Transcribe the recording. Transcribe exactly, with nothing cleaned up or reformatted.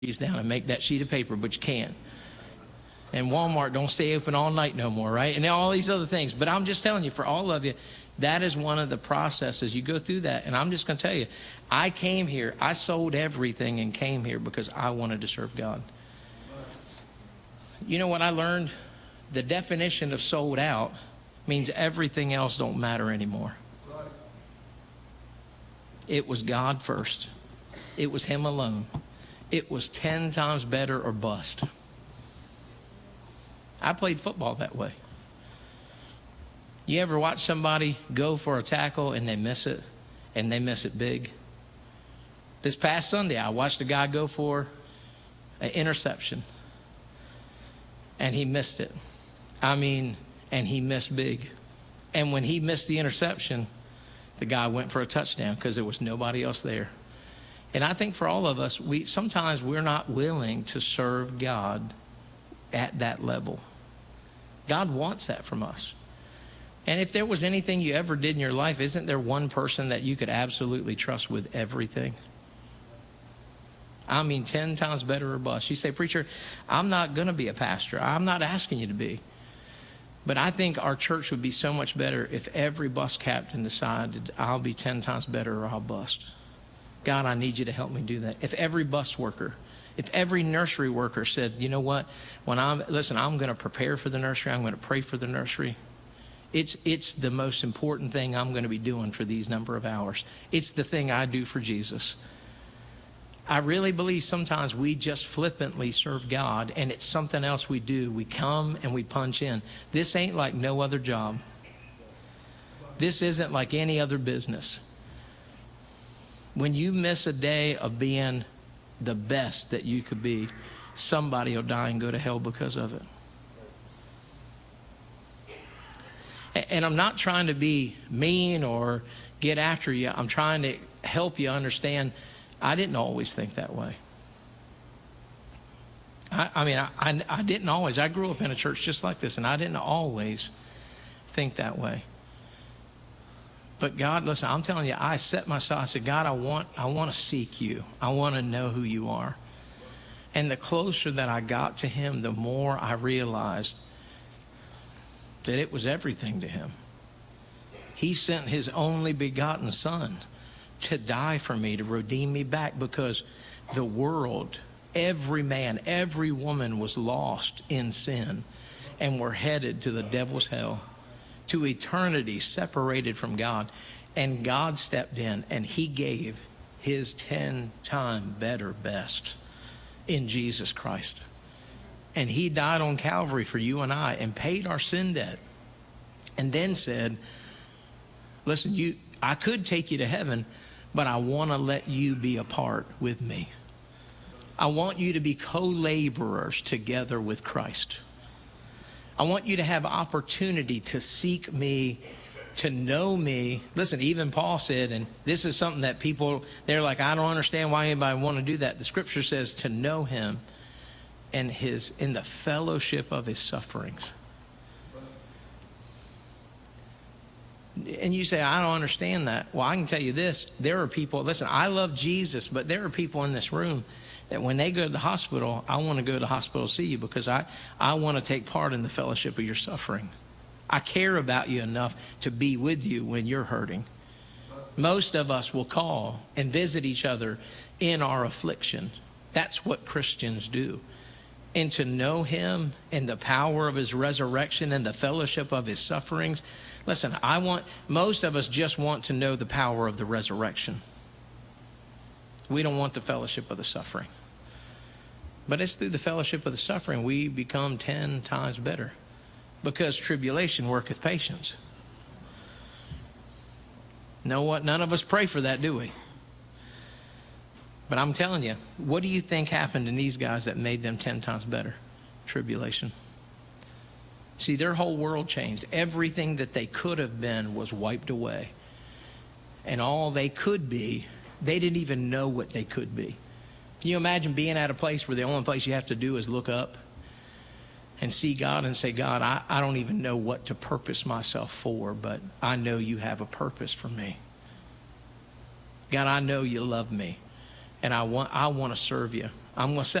these down and make that sheet of paper, but you can't. And Walmart don't stay open all night no more, right? And all these other things. But I'm just telling you, for all of you, that is one of the processes. You go through that. And I'm just going to tell you, I came here, I sold everything and came here because I wanted to serve God. You know what I learned? The definition of sold out means everything else don't matter anymore. It was God first. It was him alone. It was ten times better or bust. I played football that way. You ever watch somebody go for a tackle and they miss it, and they miss it big? This past Sunday, I watched a guy go for an interception, and he missed it. I mean, and he missed big. And when he missed the interception, the guy went for a touchdown because there was nobody else there. And I think for all of us, we sometimes we're not willing to serve God at that level. God wants that from us. And if there was anything you ever did in your life, isn't there one person that you could absolutely trust with everything? I mean, ten times better or bust. You say, preacher, I'm not going to be a pastor. I'm not asking you to be. But I think our church would be so much better if every bus captain decided, I'll be ten times better or I'll bust. God, I need you to help me do that. If every bus worker, if every nursery worker said, you know what, when I'm, listen, I'm going to prepare for the nursery, I'm going to pray for the nursery. It's, it's the most important thing I'm going to be doing for these number of hours. It's the thing I do for Jesus. I really believe sometimes we just flippantly serve God, and it's something else we do. We come and we punch in. This ain't like no other job. This isn't like any other business. When you miss a day of being the best that you could be, somebody will die and go to hell because of it. And I'm not trying to be mean or get after you. I'm trying to help you understand I didn't always think that way. I, I mean, I, I, I didn't always. I grew up in a church just like this, and I didn't always think that way. But God, listen, I'm telling you, I set myself, I said, God, I want, I want to seek you. I want to know who you are. And the closer that I got to him, the more I realized that it was everything to him. He sent his only begotten son to die for me, to redeem me back, because the world, every man, every woman was lost in sin and were headed to the devil's hell, to eternity separated from God. And God stepped in and he gave his ten times better best in Jesus Christ. And he died on Calvary for you and I and paid our sin debt. And then said, listen, you, I could take you to heaven, but I want to let you be a part with me. I want you to be co-laborers together with Christ. I want you to have opportunity to seek me, to know me. Listen, even Paul said, and this is something that people, they're like, I don't understand why anybody want to do that. The scripture says to know him and his, in the fellowship of his sufferings. And you say, I don't understand that. Well, I can tell you this. There are people, listen, I love Jesus, but there are people in this room that when they go to the hospital, I want to go to the hospital to see you because I, I want to take part in the fellowship of your suffering. I care about you enough to be with you when you're hurting. Most of us will call and visit each other in our affliction. That's what Christians do. And to know him and the power of his resurrection and the fellowship of his sufferings. Listen, I want, most of us just want to know the power of the resurrection. We don't want the fellowship of the suffering. But it's through the fellowship of the suffering we become ten times better. Because tribulation worketh patience. Know what? None of us pray for that, do we? But I'm telling you, what do you think happened in these guys that made them ten times better? Tribulation. See, their whole world changed. Everything that they could have been was wiped away. And all they could be, they didn't even know what they could be. Can you imagine being at a place where the only place you have to do is look up and see God and say, God, I, I don't even know what to purpose myself for, but I know you have a purpose for me. God, I know you love me. And I want I want to serve you. I'm going to